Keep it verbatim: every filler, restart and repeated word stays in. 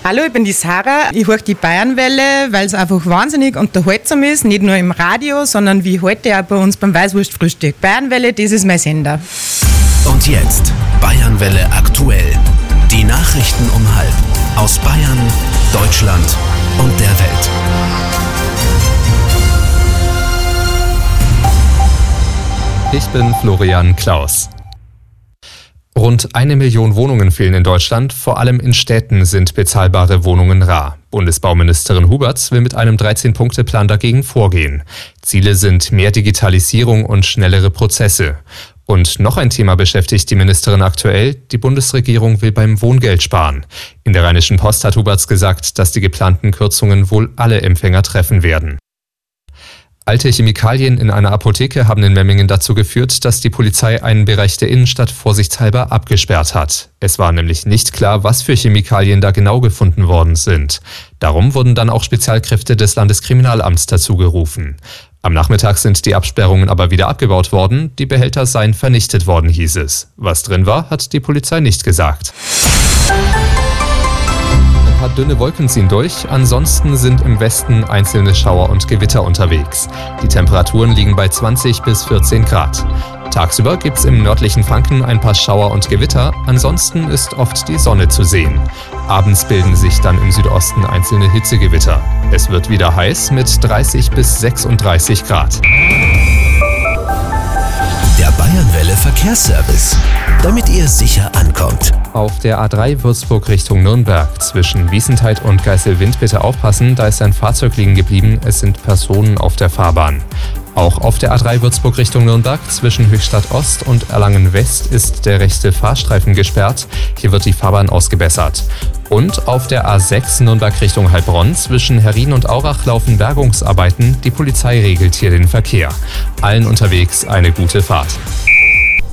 Hallo, ich bin die Sarah. Ich höre die Bayernwelle, weil es einfach wahnsinnig unterhaltsam ist. Nicht nur im Radio, sondern wie heute auch bei uns beim Weißwurstfrühstück. Bayernwelle, das ist mein Sender. Und jetzt Bayernwelle aktuell. Die Nachrichten um halb. Aus Bayern, Deutschland und der Welt. Ich bin Florian Klaus. Rund eine Million Wohnungen fehlen in Deutschland, vor allem in Städten sind bezahlbare Wohnungen rar. Bundesbauministerin Huberts will mit einem dreizehn-Punkte-Plan dagegen vorgehen. Ziele sind mehr Digitalisierung und schnellere Prozesse. Und noch ein Thema beschäftigt die Ministerin aktuell, die Bundesregierung will beim Wohngeld sparen. In der Rheinischen Post hat Huberts gesagt, dass die geplanten Kürzungen wohl alle Empfänger treffen werden. Alte Chemikalien in einer Apotheke haben in Memmingen dazu geführt, dass die Polizei einen Bereich der Innenstadt vorsichtshalber abgesperrt hat. Es war nämlich nicht klar, was für Chemikalien da genau gefunden worden sind. Darum wurden dann auch Spezialkräfte des Landeskriminalamts dazu gerufen. Am Nachmittag sind die Absperrungen aber wieder abgebaut worden, die Behälter seien vernichtet worden, hieß es. Was drin war, hat die Polizei nicht gesagt. Ein paar dünne Wolken ziehen durch, ansonsten sind im Westen einzelne Schauer und Gewitter unterwegs. Die Temperaturen liegen bei zwanzig bis vierzehn Grad. Tagsüber gibt's im nördlichen Franken ein paar Schauer und Gewitter, ansonsten ist oft die Sonne zu sehen. Abends bilden sich dann im Südosten einzelne Hitzegewitter. Es wird wieder heiß mit dreißig bis sechsunddreißig Grad. Der Bayernwelle Verkehrsservice, damit ihr sicher ankommt. Auf der A drei Würzburg Richtung Nürnberg zwischen Wiesentheit und Geiselwind bitte aufpassen, da ist ein Fahrzeug liegen geblieben, es sind Personen auf der Fahrbahn. Auch auf der A drei Würzburg Richtung Nürnberg zwischen Höchstadt Ost und Erlangen West ist der rechte Fahrstreifen gesperrt, hier wird die Fahrbahn ausgebessert. Und auf der A sechs Nürnberg Richtung Heilbronn zwischen Herrin und Aurach laufen Bergungsarbeiten, die Polizei regelt hier den Verkehr. Allen unterwegs eine gute Fahrt.